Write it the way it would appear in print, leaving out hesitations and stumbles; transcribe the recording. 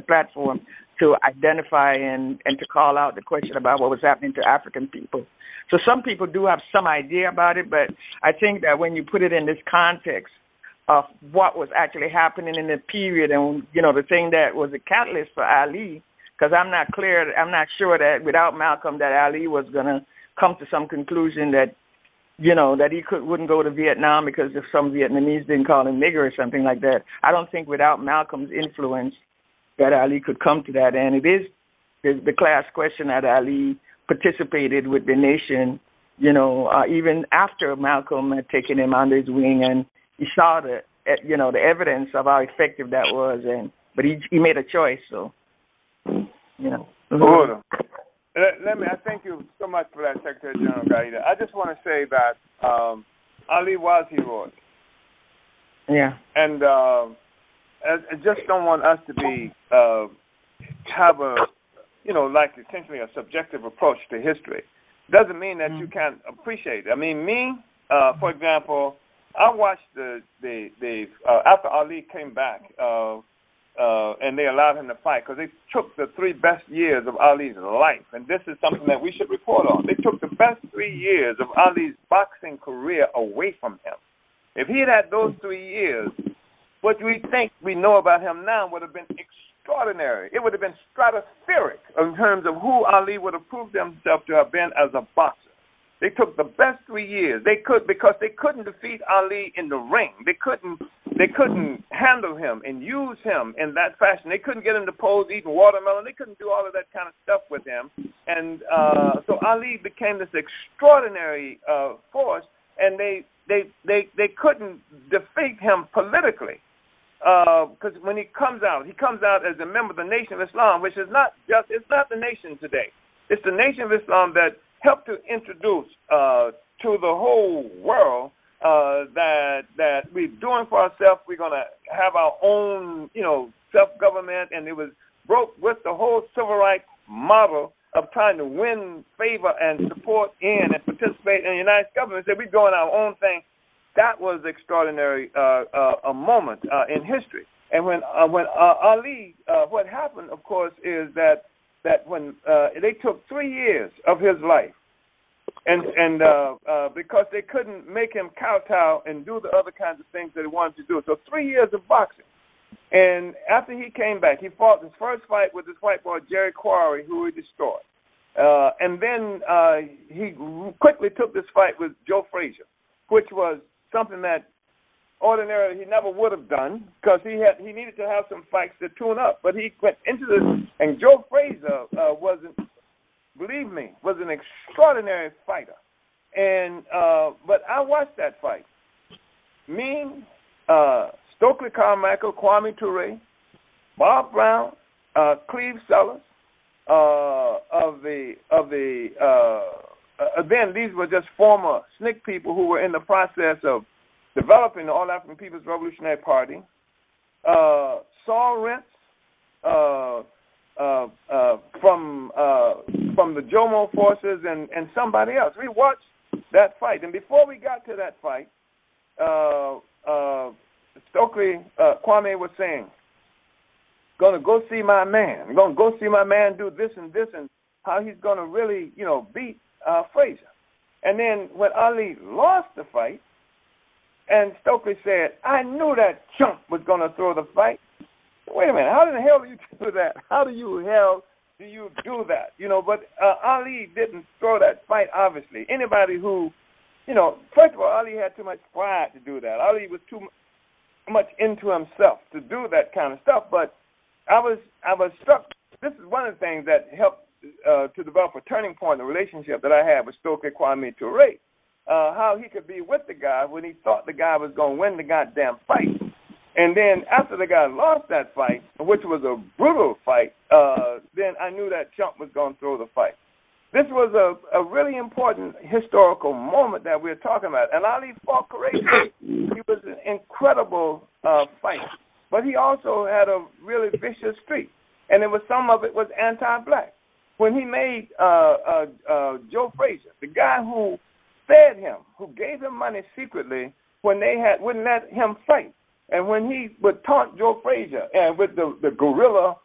platform to identify and to call out the question about what was happening to African people. So some people do have some idea about it, but I think that when you put it in this context of what was actually happening in the period and, the thing that was a catalyst for Ali, because I'm not sure that without Malcolm that Ali was going to come to some conclusion that, that he wouldn't go to Vietnam because if some Vietnamese didn't call him nigger or something like that. I don't think without Malcolm's influence that Ali could come to that. And it is the class question that Ali participated with the nation, even after Malcolm had taken him under his wing, and he saw the evidence of how effective that was, but he made a choice. So, Hold on. I thank you so much for that, Secretary General Gaida. I just want to say that Ali was heroic. Yeah. And I just don't want us to be have a essentially a subjective approach to history. Doesn't mean that you can't appreciate it. I mean, for example, I watched the after Ali came back, and they allowed him to fight because they took the 3 best years of Ali's life, and this is something that we should report on. They took the best 3 years of Ali's boxing career away from him. If he had those 3 years, what we think we know about him now would have been extraordinary. It would have been stratospheric in terms of who Ali would have proved himself to have been as a boxer. They took the best 3 years. Because they couldn't defeat Ali in the ring. They couldn't handle him and use him in that fashion. They couldn't get him to pose eating watermelon. They couldn't do all of that kind of stuff with him. And so Ali became this extraordinary force, and they couldn't defeat him politically. Because when he comes out as a member of the Nation of Islam, which is it's not the nation today. It's the Nation of Islam that helped to introduce to the whole world that we're doing for ourselves. We're going to have our own, self-government, and it was broke with the whole civil rights model of trying to win favor and support in and participate in the United States government. So we're doing our own thing. That was extraordinary, a moment in history. And when Ali, what happened, of course, is that when they took 3 years of his life, and because they couldn't make him kowtow and do the other kinds of things that he wanted to do, so 3 years of boxing. And after he came back, he fought his first fight with this white boy Jerry Quarry, who he destroyed. And then he quickly took this fight with Joe Frazier, which was something that ordinarily he never would have done because he needed to have some fights to tune up. But he went into this, and Joe Frazier was an extraordinary fighter. And but I watched that fight. Stokely Carmichael, Kwame Ture, Bob Brown, Cleve Sellers, then these were just former SNCC people who were in the process of developing the All African People's Revolutionary Party. Saul Rents from the Jomo forces and somebody else. We watched that fight, and before we got to that fight, Stokely Kwame was saying, "Going to go see my man. I'm going to go see my man do this and how he's going to really, beat Frazier." And then when Ali lost the fight, and Stokely said, "I knew that chump was going to throw the fight." Wait a minute, how in the hell do you do that? How do you do that? But Ali didn't throw that fight, obviously. Anybody who, first of all, Ali had too much pride to do that. Ali was too much into himself to do that kind of stuff. But I was struck. This is one of the things that helped to develop a turning point in the relationship that I had with Stokely Kwame Ture. How he could be with the guy when he thought the guy was going to win the goddamn fight. And then after the guy lost that fight, which was a brutal fight, then I knew that chump was going to throw the fight. This was a really important historical moment that we're talking about. And Ali fought courageously. He was an incredible fighter. But he also had a really vicious streak. And some of it was anti-black. When he made Joe Frazier, the guy who fed him, who gave him money secretly when wouldn't let him fight. And when he would taunt Joe Frazier and with the guerrilla